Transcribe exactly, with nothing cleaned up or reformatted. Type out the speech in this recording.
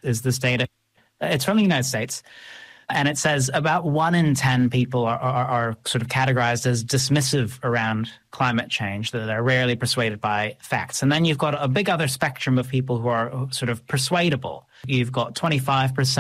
is this data. It's from the United States. And it says about one in ten people are, are, are sort of categorized as dismissive around climate change, that they're rarely persuaded by facts. And then you've got a big other spectrum of people who are sort of persuadable. You've got twenty-five percent